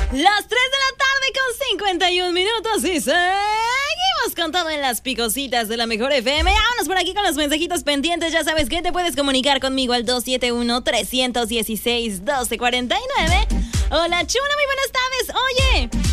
Las 3 de la tarde con 51 minutos y seguimos con todo en las picositas de la mejor FM. Vámonos por aquí con los mensajitos pendientes. Ya sabes que te puedes comunicar conmigo al 271-316-1249. Hola, chula, muy buenas tardes. Oye,